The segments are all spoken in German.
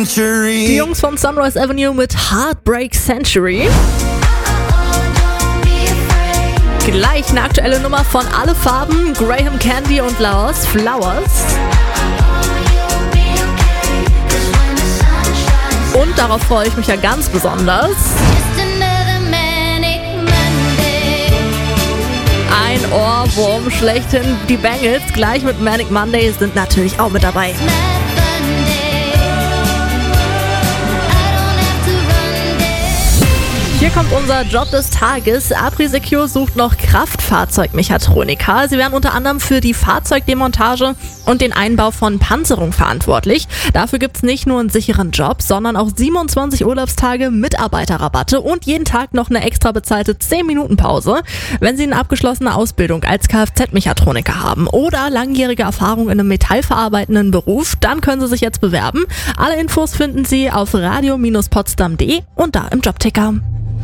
Die Jungs von Sunrise Avenue mit Heartbreak Century. Gleich eine aktuelle Nummer von Alle Farben, Graham Candy und Laos, Flowers. Und darauf freue ich mich ja ganz besonders. Ein Ohrwurm schlechthin. Die Bangles gleich mit Manic Monday sind natürlich auch mit dabei. Hier kommt unser Job des Tages. Apri-Secure sucht noch Kraftfahrzeugmechatroniker. Sie werden unter anderem für die Fahrzeugdemontage und den Einbau von Panzerung verantwortlich. Dafür gibt es nicht nur einen sicheren Job, sondern auch 27 Urlaubstage, Mitarbeiterrabatte und jeden Tag noch eine extra bezahlte 10-Minuten-Pause. Wenn Sie eine abgeschlossene Ausbildung als Kfz-Mechatroniker haben oder langjährige Erfahrung in einem metallverarbeitenden Beruf, dann können Sie sich jetzt bewerben. Alle Infos finden Sie auf radio-potsdam.de und da im Jobticker.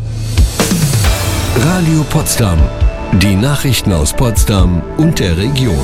Radio Potsdam. Die Nachrichten aus Potsdam und der Region.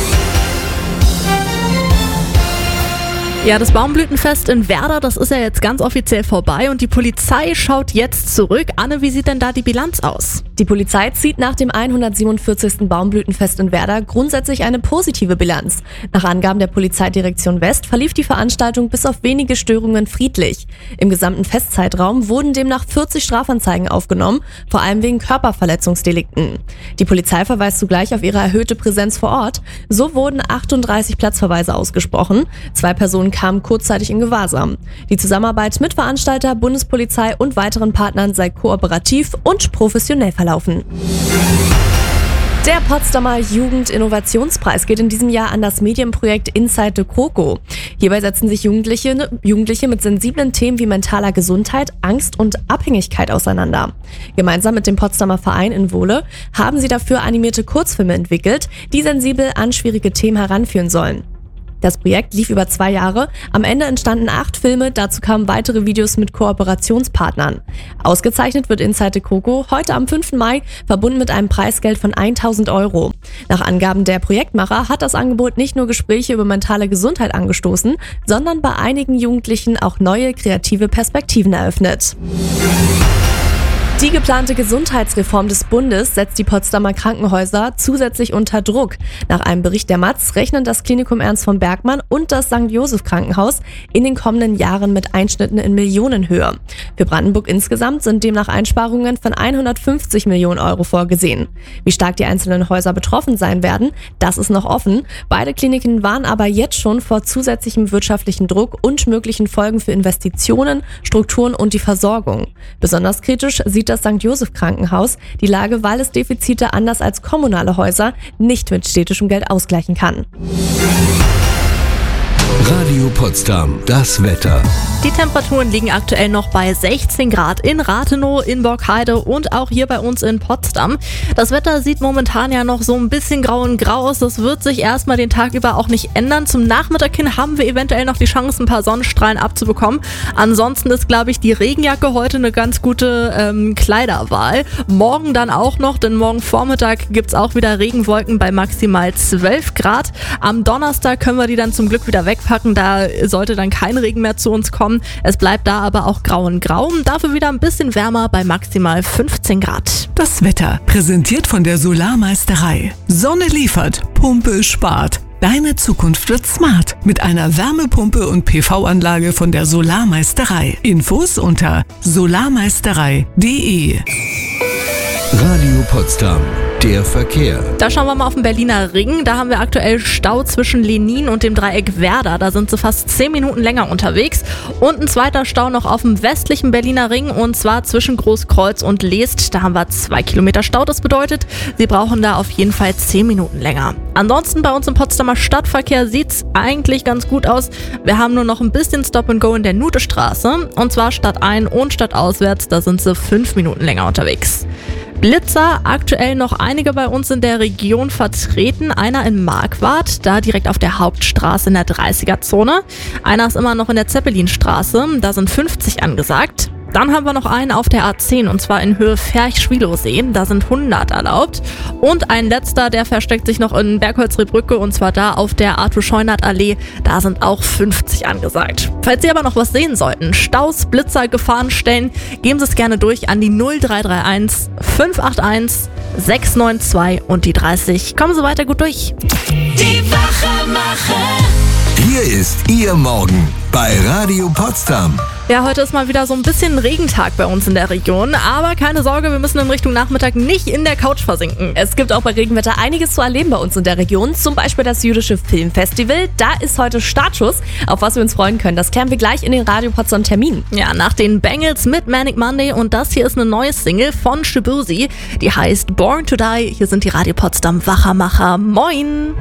Ja, das Baumblütenfest in Werder, das ist ja jetzt ganz offiziell vorbei und die Polizei schaut jetzt zurück. Anne, wie sieht denn da die Bilanz aus? Die Polizei zieht nach dem 147. Baumblütenfest in Werder grundsätzlich eine positive Bilanz. Nach Angaben der Polizeidirektion West verlief die Veranstaltung bis auf wenige Störungen friedlich. Im gesamten Festzeitraum wurden demnach 40 Strafanzeigen aufgenommen, vor allem wegen Körperverletzungsdelikten. Die Polizei verweist zugleich auf ihre erhöhte Präsenz vor Ort. So wurden 38 Platzverweise ausgesprochen. 2 Personen kamen kurzzeitig in Gewahrsam. Die Zusammenarbeit mit Veranstalter, Bundespolizei und weiteren Partnern sei kooperativ und professionell verlaufen. Der Potsdamer Jugendinnovationspreis geht in diesem Jahr an das Medienprojekt Inside the Kroko. Hierbei setzen sich Jugendliche mit sensiblen Themen wie mentaler Gesundheit, Angst und Abhängigkeit auseinander. Gemeinsam mit dem Potsdamer Verein in Wohle haben sie dafür animierte Kurzfilme entwickelt, die sensibel an schwierige Themen heranführen sollen. Das Projekt lief über 2 Jahre. Am Ende entstanden 8 Filme, dazu kamen weitere Videos mit Kooperationspartnern. Ausgezeichnet wird Inside the Kroko heute am 5. Mai, verbunden mit einem Preisgeld von 1.000 €. Nach Angaben der Projektmacher hat das Angebot nicht nur Gespräche über mentale Gesundheit angestoßen, sondern bei einigen Jugendlichen auch neue kreative Perspektiven eröffnet. Die geplante Gesundheitsreform des Bundes setzt die Potsdamer Krankenhäuser zusätzlich unter Druck. Nach einem Bericht der Matz rechnen das Klinikum Ernst von Bergmann und das St. Joseph Krankenhaus in den kommenden Jahren mit Einschnitten in Millionenhöhe. Für Brandenburg insgesamt sind demnach Einsparungen von 150 Millionen € vorgesehen. Wie stark die einzelnen Häuser betroffen sein werden, das ist noch offen. Beide Kliniken warnen aber jetzt schon vor zusätzlichem wirtschaftlichen Druck und möglichen Folgen für Investitionen, Strukturen und die Versorgung. Besonders kritisch sieht das St. Joseph Krankenhaus die Lage, weil es Defizite anders als kommunale Häuser nicht mit städtischem Geld ausgleichen kann. Radio Potsdam, das Wetter. Die Temperaturen liegen aktuell noch bei 16 Grad in Rathenow, in Borkheide und auch hier bei uns in Potsdam. Das Wetter sieht momentan ja noch so ein bisschen grau und grau aus. Das wird sich erstmal den Tag über auch nicht ändern. Zum Nachmittag hin haben wir eventuell noch die Chance, ein paar Sonnenstrahlen abzubekommen. Ansonsten ist, glaube ich, die Regenjacke heute eine ganz gute Kleiderwahl. Morgen dann auch noch, denn morgen Vormittag gibt es auch wieder Regenwolken bei maximal 12 Grad. Am Donnerstag können wir die dann zum Glück wieder wegpacken. Da sollte dann kein Regen mehr zu uns kommen. Es bleibt da aber auch grau und grau. Dafür wieder ein bisschen wärmer bei maximal 15 Grad. Das Wetter präsentiert von der Solarmeisterei. Sonne liefert, Pumpe spart. Deine Zukunft wird smart mit einer Wärmepumpe und PV-Anlage von der Solarmeisterei. Infos unter solarmeisterei.de. Radio Potsdam, der Verkehr. Da schauen wir mal auf den Berliner Ring. Da haben wir aktuell Stau zwischen Lenin und dem Dreieck Werder. Da sind sie fast 10 Minuten länger unterwegs. Und ein zweiter Stau noch auf dem westlichen Berliner Ring und zwar zwischen Großkreuz und Leest. Da haben wir 2 Kilometer Stau. Das bedeutet, Sie brauchen da auf jeden Fall 10 Minuten länger. Ansonsten bei uns im Potsdamer Stadtverkehr sieht's eigentlich ganz gut aus. Wir haben nur noch ein bisschen Stop and Go in der Nutestraße. Und zwar stadtein und stadtauswärts. Da sind sie 5 Minuten länger unterwegs. Blitzer, aktuell noch einige bei uns in der Region vertreten. Einer in Marquardt, da direkt auf der Hauptstraße in der 30er-Zone. Einer ist immer noch in der Zeppelinstraße, da sind 50 angesagt. Dann haben wir noch einen auf der A10 und zwar in Höhe Ferch-Schwilowsee. Da sind 100 erlaubt. Und ein letzter, der versteckt sich noch in Bergholzriebrücke und zwar da auf der Arthur-Scheunert-Allee. Da sind auch 50 angesagt. Falls Sie aber noch was sehen sollten, Staus, Blitzer, Gefahrenstellen, geben Sie es gerne durch an die 0331 581 692 und die 30. Kommen Sie weiter gut durch. Die Wachemacher. Hier ist Ihr Morgen bei Radio Potsdam. Ja, heute ist mal wieder so ein bisschen Regentag bei uns in der Region. Aber keine Sorge, wir müssen in Richtung Nachmittag nicht in der Couch versinken. Es gibt auch bei Regenwetter einiges zu erleben bei uns in der Region. Zum Beispiel das Jüdische Filmfestival. Da ist heute Startschuss, auf was wir uns freuen können. Das klären wir gleich in den Radio Potsdam Terminen. Ja, nach den Bangles mit Manic Monday und das hier ist eine neue Single von Shibuzi. Die heißt Born to Die. Hier sind die Radio Potsdam Wachemacher. Moin!